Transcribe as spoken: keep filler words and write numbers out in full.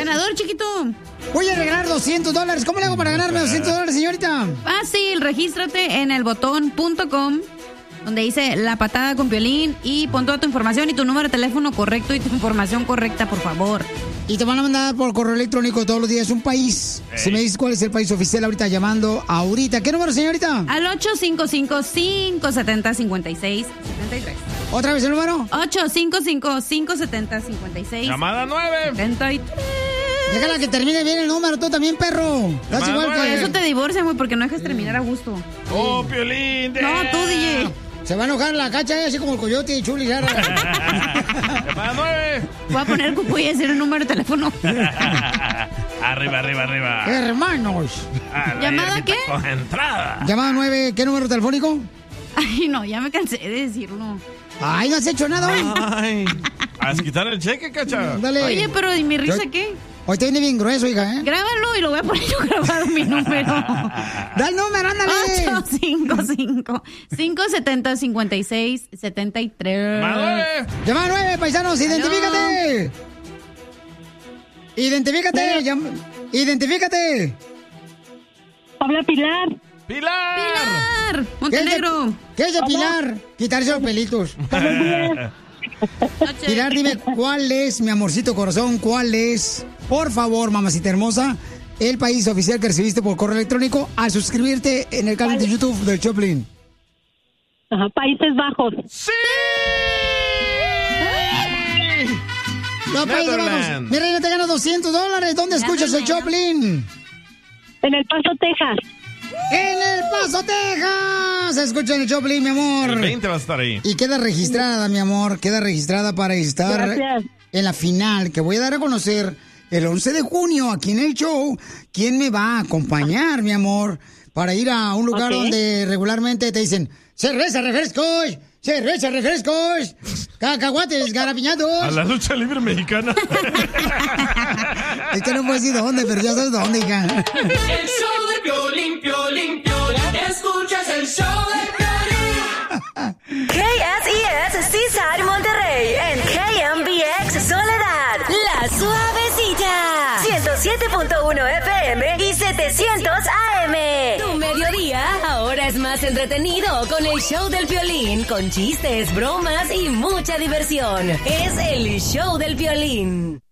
ganador, chiquito. Voy a regalar doscientos dólares. ¿Cómo le hago para ganarme doscientos dólares, señorita? Fácil, regístrate en el botón punto com, donde dice La Patada con Piolín, y pon toda tu información y tu número de teléfono correcto y tu información correcta, por favor. Y te van a mandar por correo electrónico todos los días un país. Hey. Si me dices cuál es el país oficial ahorita llamando ahorita. ¿Qué número, señorita? Al ocho cinco cinco, cinco siete cero, cinco seis siete tres. ¿Otra vez el número? ocho cinco cinco, cinco siete cero, cinco seis. Llamada nueve. setenta y tres. Déjala que termine bien el número, tú también, perro. Estás igual Por que... eso te divorcian, güey, porque no dejas terminar a gusto. Oh, Piolín. No, tú, D J. Se va a enojar la cacha, así como el coyote y Chuli. Llamada nueve. Voy a poner cucu y decir el número de teléfono. Arriba, arriba, arriba. Hermanos. ¿Llamada qué? Con entrada. Llamada nueve, ¿qué número telefónico? Ay, no, ya me cansé de decirlo. Ay, no has hecho nada hoy. Ay, haz quitar el cheque, cacha. Dale. Oye, pero ¿y mi risa qué? Hoy te viene bien grueso, hija, ¿eh? Grábalo y lo voy a poner yo grabado mi número. Da el número, ándale. ocho cinco cinco, cinco siete cero, cinco seis siete tres. Llama nueve, paisanos, identifícate. Identifícate. Llam- Identifícate. Habla Pilar. ¡Pilar! ¡Pilar! Montenegro. ¿Qué es de Pilar? Quitarse los pelitos. Pilar, dime, ¿cuál es, mi amorcito corazón, cuál es, por favor, mamacita hermosa, el país oficial que recibiste por correo electrónico al suscribirte en el canal de YouTube del Choplin? Ajá, Países Bajos. ¡Sí! Los Países Bajos. Mi reina, te gana doscientos dólares. ¿Dónde escuchas el Choplin? En El Paso, Texas. ¡En El Paso, Texas! Escucha el Choplin, mi amor. El veinte va a estar ahí. Y queda registrada, mi amor, queda registrada para estar Gracias. En la final, que voy a dar a conocer el once de junio aquí en el show. ¿Quién me va a acompañar, mi amor? Para ir a un lugar Okay. donde regularmente te dicen cerveza, refrescos, cerveza, refrescos, cacahuates, garapiñados. A la lucha libre mexicana. Es que no puedo decir dónde, pero ya sabes dónde, hija. El show de Piolín, Piolín, Piolín. Escuchas el show de Piolín. K S E S Seaside Monterrey en K M B X Soledad, La Suavecita, ciento siete punto uno F M y setecientos A M. Tu mediodía ahora es más entretenido con el show del Piolín, con chistes, bromas y mucha diversión. Es el show del Piolín.